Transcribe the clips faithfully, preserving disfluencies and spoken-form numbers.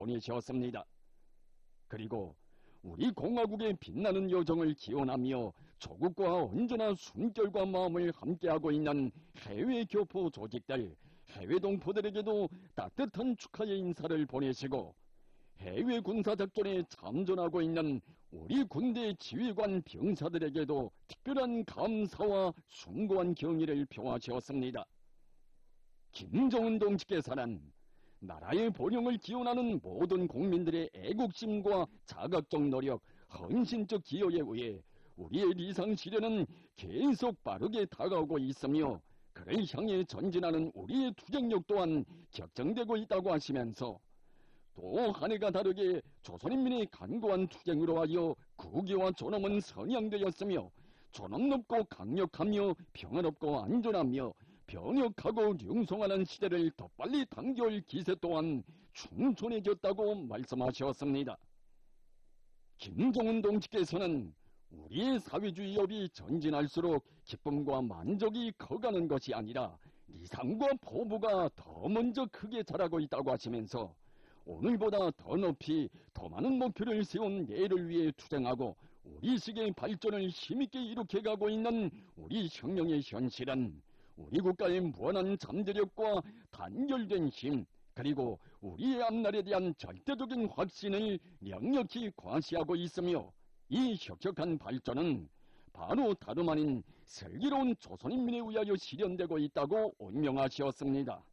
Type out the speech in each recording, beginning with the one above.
보내셨습니다. 그리고 우리 공화국의 빛나는 여정을 기원하며 조국과 언제나 숨결과 마음을 함께하고 있는 해외 교포 조직들, 해외 동포들에게도 따뜻한 축하의 인사를 보내시고, 해외 군사작전에 참전하고 있는 우리 군대 지휘관 병사들에게도 특별한 감사와 숭고한 경의를 표하셨습니다. 김정은 동지께서는 나라의 번영을 기원하는 모든 국민들의 애국심과 자각적 노력, 헌신적 기여에 의해 우리의理想 시련은 계속 빠르게 다가오고 있으며 그를 향해 전진하는 우리의 투쟁력 또한 격정되고 있다고 하시면서, 또 한 해가 다르게 조선인민의 간고한 투쟁으로 하여 국위와 존엄은 선양되었으며 존엄 높고 강력하며 평화롭고 안전하며 변혁하고 융성하는 시대를 더 빨리 당겨올 기세 또한 충천해졌다고 말씀하셨습니다. 김정은 동지께서는 우리의 사회주의업이 전진할수록 기쁨과 만족이 커가는 것이 아니라 리상과 포부가 더 먼저 크게 자라고 있다고 하시면서, 오늘보다 더 높이 더 많은 목표를 세운 내일을 위해 투쟁하고 우리 시대의 발전을 힘있게 일으켜가고 있는 우리 혁명의 현실은 우리 국가의 무한한 잠재력과 단결된 힘, 그리고 우리의 앞날에 대한 절대적인 확신을 역력히 과시하고 있으며, 이 혁혁한 발전은 바로 다름 아닌 슬기로운 조선인민에 의하여 실현되고 있다고 운명하셨습니다.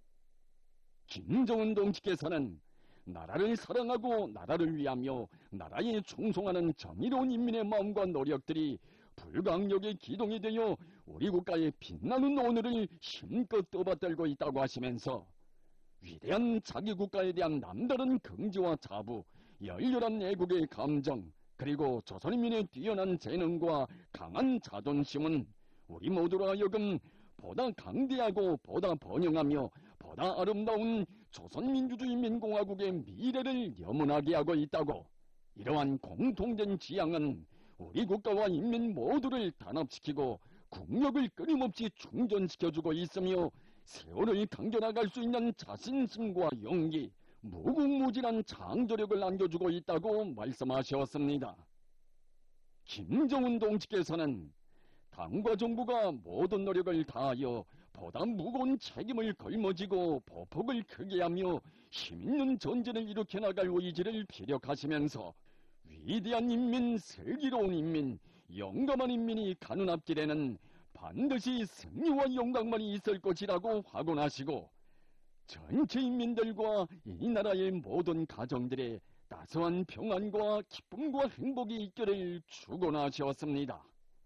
김정은 동지께서는 나라를 사랑하고 나라를 위하며 나라에 충성하는 정의로운 인민의 마음과 노력들이 불강력의 기동이 되어 우리 국가의 빛나는 오늘을 힘껏 떠받들고 있다고 하시면서, 위대한 자기 국가에 대한 남다른 긍지와 자부, 열렬한 애국의 감정, 그리고 조선인민의 뛰어난 재능과 강한 자존심은 우리 모두로 하여금 보다 강대하고 보다 번영하며 보다 아름다운 조선민주주의인민공화국의 미래를 염원하게 하고 있다고, 이러한 공통된 지향은 우리 국가와 인민 모두를 단합시키고 국력을 끊임없이 충전시켜주고 있으며 세월을 당겨나갈 수 있는 자신심과 용기, 무궁무진한 창조력을 안겨주고 있다고 말씀하셨습니다. 김정은 동지께서는 당과 정부가 모든 노력을 다하여 보다 무거운 책임을 걸머지고 보폭을 크게 하며 힘있는 전쟁을 일으켜 나갈 의지를 피력하시면서, 위대한 인민, 슬기로운 인민, 용감한 인민이 가는 앞길에는 반드시 승리와 영광만이 있을 것이라고 확언하시고, 전체 인민들과 이 나라의 모든 가정들의 따스한 평안과 기쁨과 행복이 있기를 축원하셨습니다.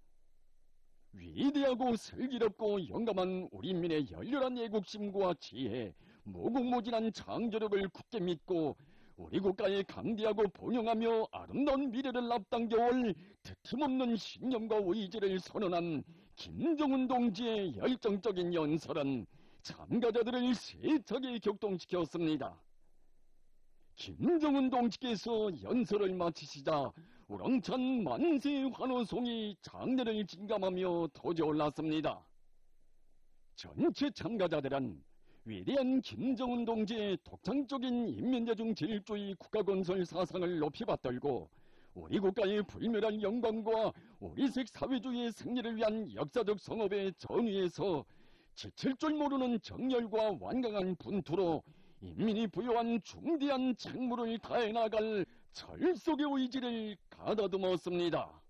위대하고 슬기롭고 용감한 우리 인민의 열렬한 애국심과 지혜, 무궁무진한 창조력을 굳게 믿고 우리 국가의 강대하고 번영하며 아름다운 미래를 앞당겨올 드침없는 신념과 의지를 선언한 김정은 동지의 열정적인 연설은 참가자들을 세차게 격동시켰습니다. 김정은 동지께서 연설을 마치시자 우렁찬 만세 환호송이 장례를 진감하며 터져올랐습니다. 전체 참가자들은 위대한 김정은 동지의 독창적인 인민대중 제일주의 국가건설 사상을 높이 받들고 우리 국가의 불멸할 영광과 우리식 사회주의의 승리를 위한 역사적 성업의 전위에서 지칠 줄 모르는 정열과 완강한 분투로 인민이 부여한 중대한 책무를 다해 나갈 철석의 의지를 가다듬었습니다.